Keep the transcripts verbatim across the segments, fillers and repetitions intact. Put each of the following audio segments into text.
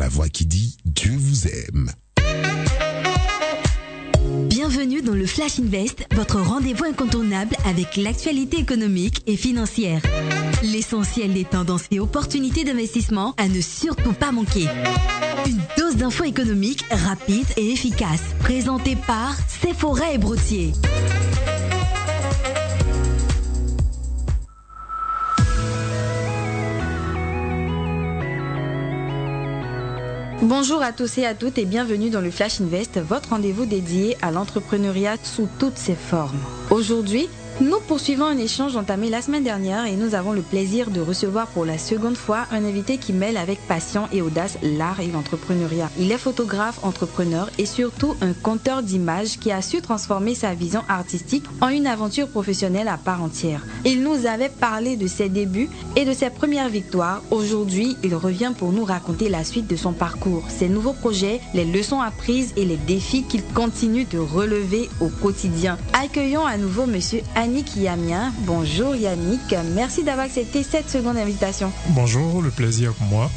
la voix qui dit Dieu vous aime. Bienvenue dans le Flash Invest, votre rendez-vous incontournable avec l'actualité économique et financière. L'essentiel des tendances et opportunités d'investissement à ne surtout pas manquer. Une dose d'infos économiques rapide et efficace, présentée par Sephora et Broutier. Bonjour à tous et à toutes et bienvenue dans le Flash Invest, votre rendez-vous dédié à l'entrepreneuriat sous toutes ses formes. Aujourd'hui, nous poursuivons un échange entamé la semaine dernière et nous avons le plaisir de recevoir pour la seconde fois un invité qui mêle avec passion et audace l'art et l'entrepreneuriat. Il est photographe, entrepreneur et surtout un conteur d'images qui a su transformer sa vision artistique en une aventure professionnelle à part entière. Il nous avait parlé de ses débuts et de ses premières victoires. Aujourd'hui, il revient pour nous raconter la suite de son parcours, ses nouveaux projets, les leçons apprises et les défis qu'il continue de relever au quotidien. Accueillons à nouveau monsieur Yannick Yamien. Bonjour Yannick, merci d'avoir accepté cette seconde invitation. Bonjour, le plaisir pour moi.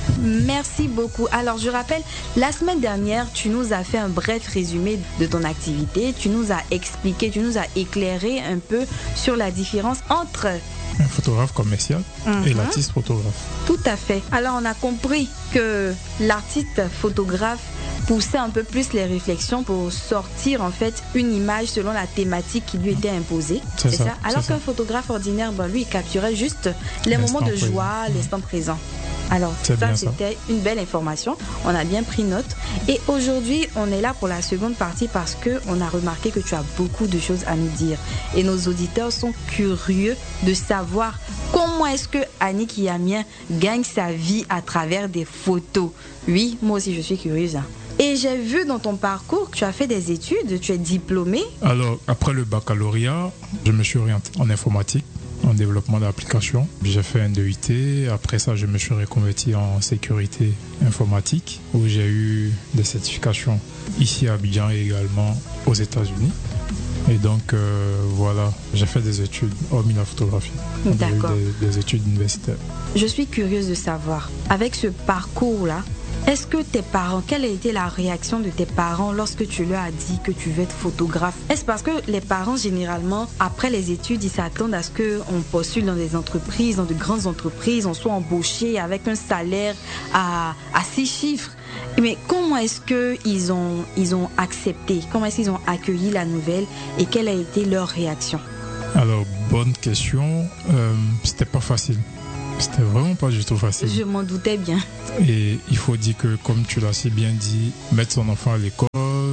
Merci beaucoup. Alors je rappelle, la semaine dernière, tu nous as fait un bref résumé de ton activité, tu nous as expliqué, tu nous as éclairé un peu sur la différence entre un photographe commercial mm-hmm. et l'artiste photographe. Tout à fait. Alors on a compris que l'artiste photographe pousser un peu plus les réflexions pour sortir en fait une image selon la thématique qui lui était imposée. C'est, c'est ça, ça. Alors c'est qu'un ça. photographe ordinaire, ben, lui, il capturait juste les l'instant moments de présent. joie, l'instant présent. Alors c'est ça, bien c'était ça. une belle information. On a bien pris note. Et aujourd'hui, on est là pour la seconde partie parce qu'on a remarqué que tu as beaucoup de choses à nous dire. Et nos auditeurs sont curieux de savoir comment est-ce que Yannick Yamien gagne sa vie à travers des photos. Oui, moi aussi, je suis curieuse. Et j'ai vu dans ton parcours que tu as fait des études, tu es diplômé. Alors, après le baccalauréat, je me suis orienté en informatique, en développement d'applications. J'ai fait un D E I T. Après ça, je me suis reconverti en sécurité informatique, où j'ai eu des certifications ici à Abidjan et également aux États-Unis. Et donc, euh, voilà, j'ai fait des études, hormis la photographie. D'accord. J'ai eu des, des études universitaires. Je suis curieuse de savoir, avec ce parcours-là, est-ce que tes parents, quelle a été la réaction de tes parents lorsque tu leur as dit que tu veux être photographe? Est-ce parce que les parents, généralement, après les études, ils s'attendent à ce qu'on postule dans des entreprises, dans de grandes entreprises, on soit embauché avec un salaire à, à six chiffres? Mais comment est-ce qu'ils ont, ils ont accepté? Comment est-ce qu'ils ont accueilli la nouvelle? Et quelle a été leur réaction? Alors, bonne question. Euh, c'était pas facile. C'était vraiment pas du tout facile. Je m'en doutais bien. Et il faut dire que, comme tu l'as si bien dit, mettre son enfant à l'école,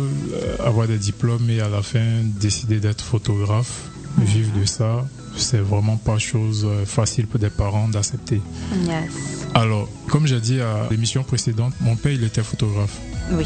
avoir des diplômes et à la fin décider d'être photographe, mmh. vivre de ça, c'est vraiment pas chose facile pour des parents d'accepter. Yes. Alors, comme j'ai dit à l'émission précédente, mon père, il était photographe. Oui.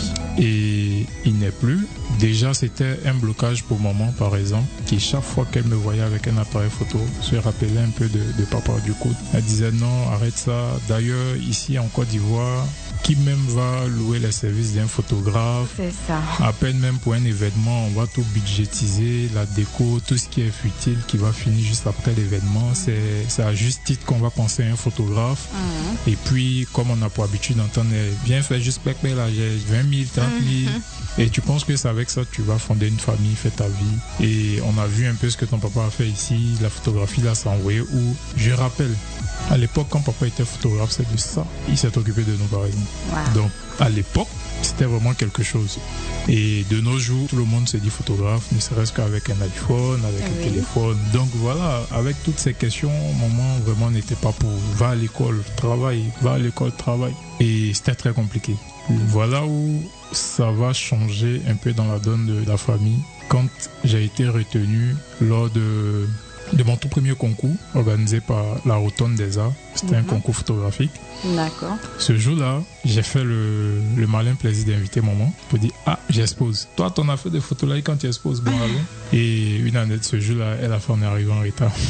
Et il n'est plus. Déjà, c'était un blocage pour maman, par exemple, qui chaque fois qu'elle me voyait avec un appareil photo, se rappelait un peu de, de papa du coup. Elle disait non, arrête ça. D'ailleurs, ici en Côte d'Ivoire, qui même va louer les services d'un photographe? C'est ça. À peine même pour un événement, on va tout budgétiser, la déco, tout ce qui est futile qui va finir juste après l'événement. C'est, c'est à juste titre qu'on va penser à un photographe. Mmh. Et puis, comme on a pour habitude d'entendre, bien fait, juste pépé, là, j'ai vingt mille, trente mille. Mmh. Et tu penses que c'est avec ça que tu vas fonder une famille, faire ta vie. Et on a vu un peu ce que ton papa a fait ici, la photographie, là, s'est envoyée où, je rappelle, à l'époque, quand papa était photographe, c'est de ça. Il s'est occupé de nous, par exemple. Wow. Donc, à l'époque, c'était vraiment quelque chose. Et de nos jours, tout le monde se dit photographe, ne serait-ce qu'avec un iPhone, avec oui. un téléphone. Donc voilà, avec toutes ces questions, maman vraiment n'était pas pour va à l'école, travaille, va à l'école, travaille. Et c'était très compliqué. Voilà où ça va changer un peu dans la donne de la famille. Quand j'ai été retenu lors de de mon tout premier concours organisé par la Rotonde des Arts. C'était mm-hmm. un concours photographique. D'accord. Ce jour-là, j'ai fait le, le malin plaisir d'inviter maman pour dire « Ah, j'expose. Toi, t'en as fait des photos là et quand tu exposes, bon allons. » Et une année de ce jour-là, elle a fait en arrivant en retard.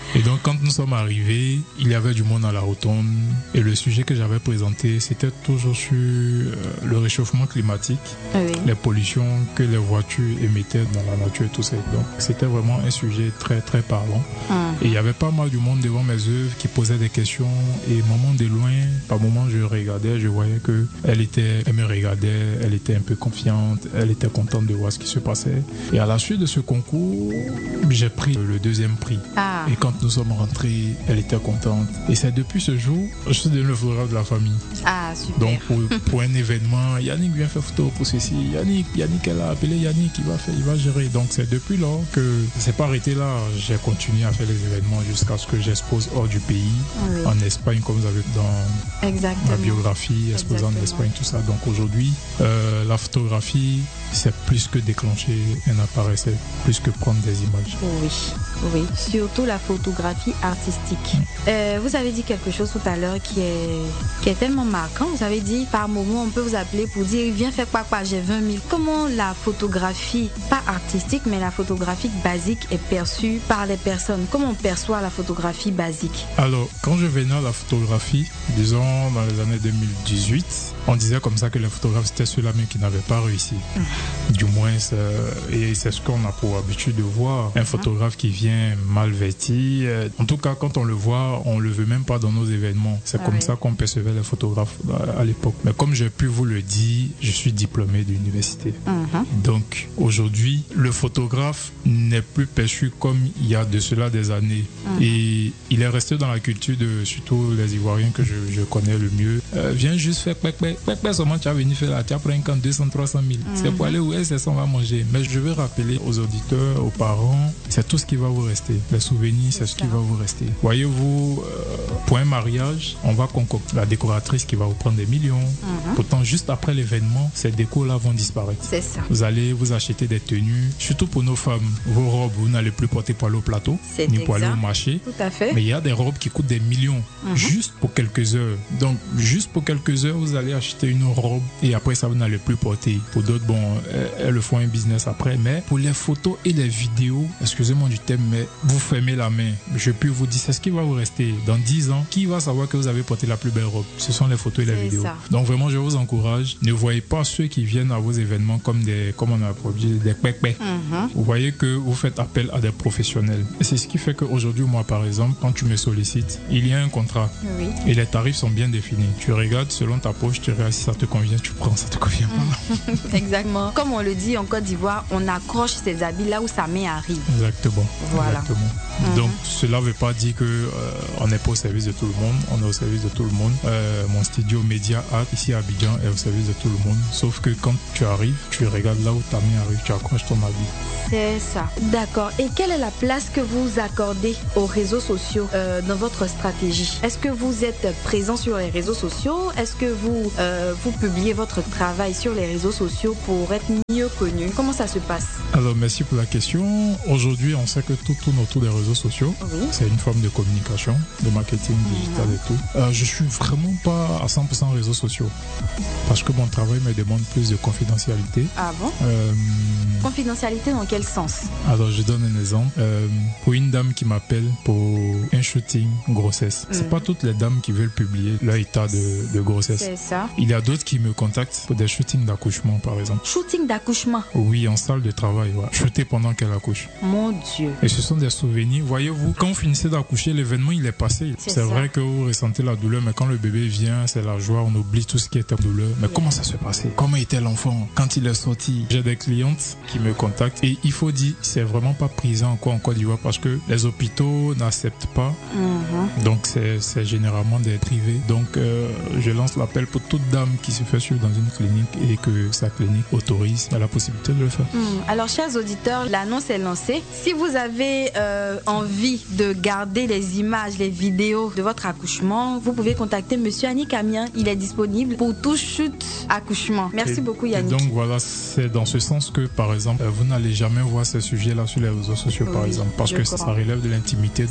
Et donc, quand nous sommes arrivés, il y avait du monde à la rotonde. Et le sujet que j'avais présenté, c'était toujours sur euh, le réchauffement climatique, oui. les pollutions que les voitures émettaient dans la nature et tout ça. Donc, c'était vraiment un sujet très, très parlant. Hum. Et il y avait pas mal du monde devant mes œuvres qui posait des questions. Et moment de loin, par moment, je regardais, je voyais que elle était, elle me regardait, elle était un peu confiante, elle était contente de voir ce qui se passait. Et à la suite de ce concours, j'ai pris le deuxième prix. Ah. Et quand nous sommes rentrés, elle était contente. Et c'est depuis ce jour, je suis devenu le photographe de la famille. Ah, super. Donc, pour, pour un événement, Yannick vient faire photo pour ceci. Yannick, Yannick, elle a appelé Yannick, il va faire, il va gérer. Donc, c'est depuis là que c'est pas arrêté là. J'ai continué à faire les événements jusqu'à ce que j'expose hors du pays, oui. en Espagne, comme vous avez dans Exactement. ma biographie, exposant en Espagne, tout ça. Donc, aujourd'hui, euh, la photographie, c'est plus que déclencher un appareil, c'est plus que prendre des images. Oui, oui. Surtout la photographie artistique. Mmh. Euh, vous avez dit quelque chose tout à l'heure qui est, qui est tellement marquant. Vous avez dit, par moment, on peut vous appeler pour dire, viens faire quoi, quoi, j'ai vingt mille. Comment la photographie, pas artistique, mais la photographie basique est perçue par les personnes? Comment on perçoit la photographie basique? Alors, quand je venais à la photographie, disons dans les années deux mille dix-huit, on disait comme ça que les photographes, c'était ceux-là même qui n'avaient pas réussi. Mmh. Du moins, c'est, et c'est ce qu'on a pour habitude de voir. Un photographe qui vient mal vêti. En tout cas, quand on le voit, on le veut même pas dans nos événements. C'est ah comme oui. ça qu'on percevait les photographes à l'époque. Mais comme j'ai pu vous le dire, je suis diplômé de l'université. Mm-hmm. Donc, aujourd'hui, le photographe n'est plus perçu comme il y a de cela des années. Mm-hmm. Et il est resté dans la culture de, surtout les Ivoiriens que je, je connais le mieux. Euh, viens juste faire pec pec pec pec seulement tu as venu faire là. Tu as pris un camp deux cents, trois cent mille. Mm-hmm. C'est pour aller où est-ce qu'on va manger. Mais je vais rappeler aux auditeurs, aux parents, c'est tout ce qui va vous rester. Les souvenirs, c'est ce qui va vous rester. Voyez-vous, euh, pour un mariage, on va concocter la décoratrice qui va vous prendre des millions. Mm-hmm. Pourtant, juste après l'événement, ces décos-là vont disparaître. C'est ça. Vous allez vous acheter des tenues, surtout pour nos femmes. Vos robes, vous n'allez plus porter pour aller au plateau, c'est ni pour aller au marché. Tout à fait. Mais il y a des robes qui coûtent des millions, mm-hmm. juste pour quelques heures. Donc, juste pour quelques heures, vous allez acheter une robe et après ça, vous n'allez plus porter. Pour d'autres, bon, elles le font un business après. Mais pour les photos et les vidéos, excusez-moi du thème, mais vous fermez la main. Je peux vous dire, c'est ce qui va vous rester. Dans dix ans, qui va savoir que vous avez porté la plus belle robe? Ce sont les photos et les c'est vidéos. Ça. Donc vraiment, je vous encourage. Ne voyez pas ceux qui viennent à vos événements comme des, comme on a dit, des pépés. Mm-hmm. Vous voyez que vous faites appel à des professionnels. Et c'est ce qui fait qu'aujourd'hui, moi, par exemple, quand tu me sollicites, il y a un contrat. Oui. Et les tarifs sont bien définis. Tu regardes selon ta poche, tu regardes si ça te convient, tu prends, ça te convient pas. Exactement. Comme on le dit en Côte d'Ivoire, on accroche ses habits là où sa main arrive. Exactement. Voilà. Exactement. Mm-hmm. Donc, cela ne veut pas dire qu'on euh, n'est pas au service de tout le monde. On est au service de tout le monde. Euh, mon studio Media Art ici à Abidjan est au service de tout le monde. Sauf que quand tu arrives, tu regardes là où ta main arrive, tu accroches ton habit. C'est ça. D'accord. Et quelle est la place que vous accordez aux réseaux sociaux euh, dans votre stratégie? Est-ce que vous êtes présent sur les réseaux sociaux? Est-ce que vous, euh, vous publiez votre travail sur les réseaux sociaux pour être mieux connu? Comment ça se passe? Alors, merci pour la question. Aujourd'hui, on sait que tout tourne autour des réseaux sociaux. Oui. C'est une forme de communication, de marketing digital mmh. et tout. Euh, je suis vraiment pas à cent pour cent réseaux sociaux parce que mon travail me demande plus de confidentialité. Ah bon? euh, Confidentialité dans quel sens? Alors, je donne un exemple. Euh, pour une dame qui m'appelle pour un shooting grossesse, mmh. c'est pas toutes les dames qui veulent publier leur état de, de grossesse. C'est ça. Il y a d'autres qui me contactent pour des shootings d'accouchement, par exemple. Shooting d'accouchement? Oui, en salle de travail. Ouais. Shooter pendant qu'elle accouche. Mon Dieu. Et ce sont des souvenirs. Voyez-vous, quand vous finissez d'accoucher, l'événement, il est passé. C'est, c'est vrai que vous ressentez la douleur, mais quand le bébé vient, c'est la joie, on oublie tout ce qui était douleur. Mais yeah. comment ça se passait? Comment était l'enfant quand il est sorti? J'ai des clientes qui me contactent et il faut dire, c'est vraiment pas pris en quoi en Côte d'Ivoire parce que les hôpitaux n'acceptent pas. Mm-hmm. Donc, c'est, c'est généralement des privés. Donc, euh, je lance l'appel pour toute dame qui se fait suivre dans une clinique et que sa clinique autorise, il y a la possibilité de le faire. Mm. Alors, chers auditeurs, l'annonce est lancée. Si vous avez euh, envie de garder les images, les vidéos de votre accouchement, vous pouvez contacter Monsieur Yannick Amien. Il est disponible pour tout shoot accouchement. Merci et, beaucoup Yannick. Et donc voilà, c'est dans ce sens que par exemple, vous n'allez jamais voir ces sujets-là sur les réseaux sociaux, oui, par exemple, parce que crois. ça relève de l'intimité de la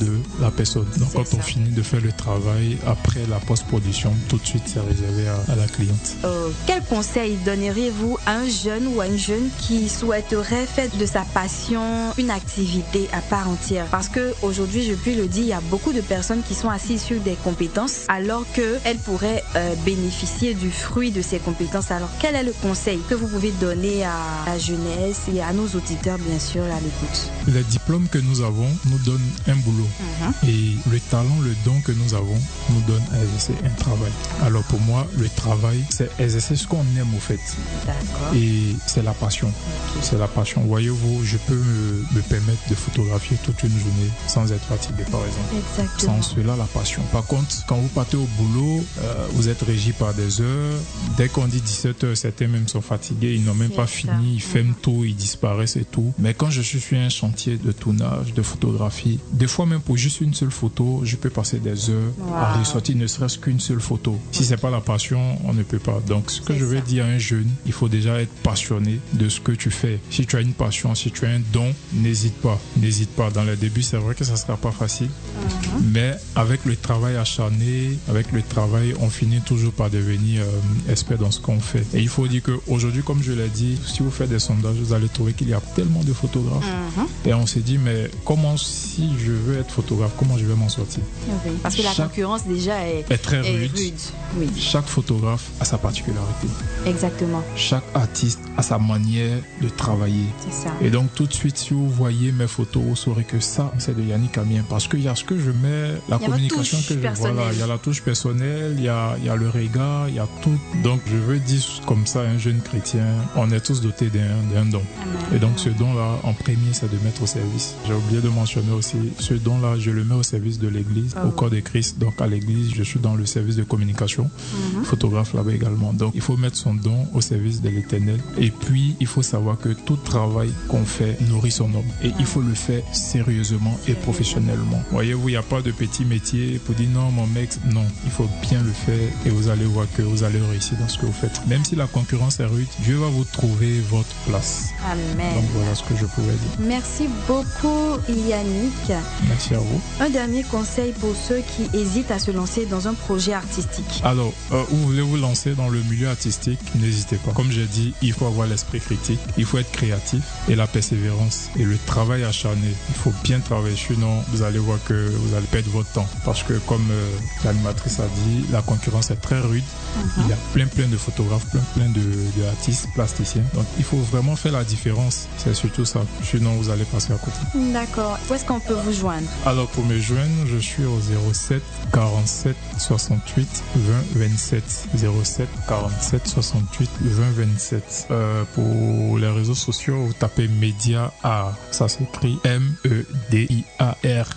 la personne. Donc C'est quand ça. on finit de faire le travail, après la post-production, tout de suite c'est réservé à, à la cliente. Euh, quel conseil donneriez-vous à un jeune ou à une jeune qui souhaiterait faire de sa passion une activité à part entière? Parce que aujourd'hui, je puis le dire, il y a beaucoup de personnes qui sont assises sur des compétences alors qu'elles pourraient euh, bénéficier du fruit de ces compétences. Alors quel est le conseil que vous pouvez donner à la jeunesse et à nos auditeurs, bien sûr, à l'écoute? Les diplômes que nous avons nous donnent un boulot. Mhm. Et le talent, le don que nous avons nous donne à exercer un travail. Alors pour moi, le travail, c'est exercer ce qu'on aime au fait. D'accord. Et c'est la passion. C'est la passion. Voyez-vous, je peux me, me permettre de photographier toute une journée sans être fatigué, par exemple. Exactement. Sans cela, la passion. Par contre, quand vous partez au boulot, euh, vous êtes régi par des heures. Dès qu'on dit dix-sept heures, certains même sont fatigués. Ils n'ont même C'est pas ça. fini. Ils ferment tout, ils disparaissent et tout. Mais quand je suis sur un chantier de tournage, de photographie, des fois même pour juste une seule photo, je peux passer des heures Wow. à ressortir ne serait-ce qu'une seule photo. Si c'est pas la passion, on ne peut pas. Donc, ce que C'est je vais ça. dire à un jeune, il faut déjà être passionné de ce que tu fais. Si tu as une passion, si tu as un don, n'hésite pas. N'hésite pas. Dans les débuts, c'est vrai que ça sera pas facile. Mais avec le travail acharné, avec le travail, on finit toujours par devenir euh, expert dans ce qu'on fait. Et il faut dire qu'aujourd'hui, comme je l'ai dit, si vous faites des sondages, vous allez trouver qu'il y a tellement de photographes. Mhm. Et on s'est dit, mais comment, si je veux être photographe, comment je vais m'en sortir? Oui. Parce que la Chaque- concurrence déjà est, Est très est rude. rude. Oui, Chaque photographe a sa particularité. exactement. Chaque artiste a sa manière de travailler. C'est ça. Et donc tout de suite, si vous voyez mes photos, vous saurez que ça, c'est de Yannick Amien. Parce qu'il y a ce que je mets, la Il y a communication votre touche que je personnelle. voilà, il y a la touche personnelle, il y a, il y a le regard, il y a tout. Donc je veux dire comme ça, un jeune chrétien, on est tous dotés d'un d'un don. Amen. Et donc ce don-là, en premier, c'est de mettre au service. J'ai oublié de mentionner aussi, ce don-là, je le mets au service de l'Église, Oh. au corps de Christ. Donc à l'Église, je suis dans le service de communication, Mhm. photographe là-bas également. Donc il faut mettre son don au service de l'Éternel. Et puis, il faut savoir que tout travail qu'on fait nourrit son homme. Et il faut le faire sérieusement et professionnellement. Voyez-vous, il n'y a pas de petit métier pour dire non, mon mec, non. Il faut bien le faire et vous allez voir que vous allez réussir dans ce que vous faites. Même si la concurrence est rude, Dieu va vous trouver votre place. Amen. Donc voilà ce que je pouvais dire. Merci beaucoup, Yannick. Merci à vous. Un dernier conseil pour ceux qui hésitent à se lancer dans un projet artistique. Alors, euh, vous voulez vous lancer dans le milieu artistique, n'hésitez pas. Comme j'ai dit, il faut avoir l'esprit critique, il faut être créatif et la persévérance et le travail acharné. Il faut bien travailler, sinon vous allez voir que vous allez perdre votre temps. Parce que comme euh, l'animatrice a dit, la concurrence est très rude. Mhm. Il y a plein plein de photographes, plein plein de, de artistes plasticiens. Donc il faut vraiment faire la différence. C'est surtout ça. Sinon vous allez passer à côté. D'accord. Où est-ce qu'on peut vous joindre? Alors pour me joindre, je suis au zéro sept quarante-sept soixante-huit vingt vingt-sept. zéro sept quarante-sept soixante-huit vingt vingt-sept. Euh, pour les réseaux sociaux, vous tapez Média Art. Ça s'écrit M E D I A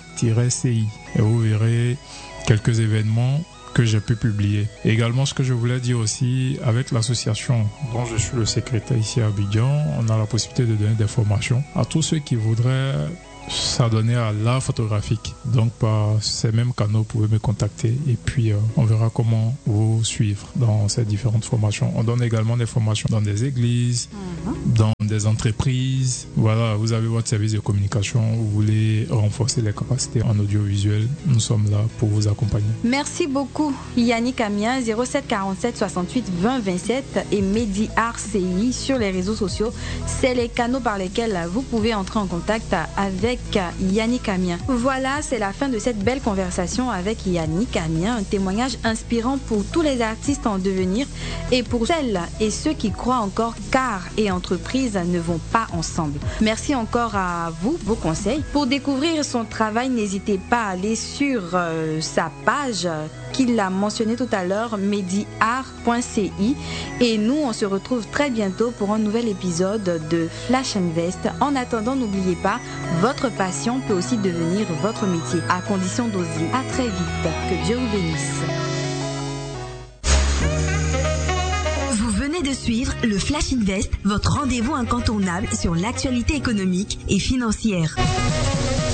R C I. Et vous verrez quelques événements que j'ai pu publier. Également, ce que je voulais dire aussi, avec l'association dont je suis le secrétaire ici à Abidjan, on a la possibilité de donner des formations à tous ceux qui voudraient s'adonner à l'art photographique. Donc par ces mêmes canaux, vous pouvez me contacter et puis euh, on verra comment vous suivre dans ces différentes formations. On donne également des formations dans des églises, Mhm. dans des entreprises. Voilà, vous avez votre service de communication, vous voulez renforcer les capacités en audiovisuel, nous sommes là pour vous accompagner. Merci beaucoup, Yannick Amien, zéro sept quarante-sept soixante-huit vingt vingt-sept et Medi R C I sur les réseaux sociaux. C'est les canaux par lesquels vous pouvez entrer en contact avec Yannick Amien. Voilà, c'est la fin de cette belle conversation avec Yannick Amien, un témoignage inspirant pour tous les artistes en devenir et pour celles et ceux qui croient encore qu'art et entreprise ne vont pas ensemble. Merci encore à vous, vos conseils. Pour découvrir son travail, n'hésitez pas à aller sur euh, sa page qu'il a mentionné tout à l'heure, medi art point c i. Et nous, on se retrouve très bientôt pour un nouvel épisode de Flash Invest. En attendant, n'oubliez pas, votre passion peut aussi devenir votre métier, à condition d'oser. À très vite. Que Dieu vous bénisse. Vous venez de suivre le Flash Invest, votre rendez-vous incontournable sur l'actualité économique et financière.